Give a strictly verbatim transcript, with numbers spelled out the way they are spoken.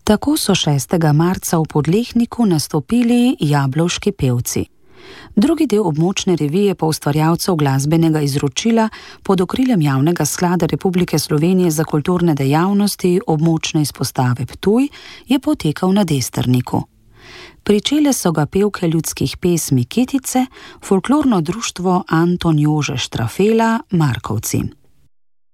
Tako so šestega marca v Podlehniku nastopili Jablovški pevci. Drugi del območne revije pa ustvarjalcev glasbenega izročila pod okriljem Javnega sklada Republike Slovenije za kulturne dejavnosti območne izpostave Ptuj je potekal na Destrniku. Pričele so ga pevke ljudskih pesmi Ketice, folklorno društvo Anton Jože Štrafela Markovci.